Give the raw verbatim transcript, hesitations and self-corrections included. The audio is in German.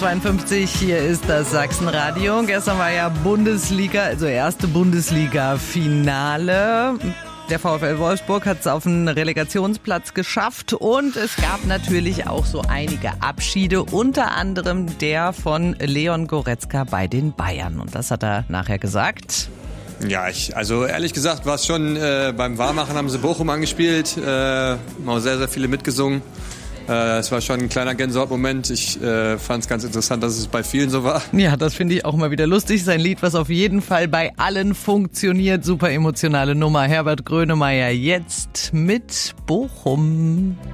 zweiundfünfzig, hier ist das Sachsenradio. Gestern war ja Bundesliga, also erste Bundesliga-Finale. Der VfL Wolfsburg hat es auf den Relegationsplatz geschafft und es gab natürlich auch so einige Abschiede, unter anderem der von Leon Goretzka bei den Bayern. Und das hat er nachher gesagt. Ja, ich, also ehrlich gesagt war es schon, äh, beim Warmmachen haben sie Bochum angespielt, äh, haben auch sehr, sehr viele mitgesungen. Äh, es war schon ein kleiner Gänsehautmoment. Ich äh, fand es ganz interessant, dass es bei vielen so war. Ja, das finde ich auch mal wieder lustig. Sein Lied, was auf jeden Fall bei allen funktioniert. Super emotionale Nummer. Herbert Grönemeyer jetzt mit Bochum.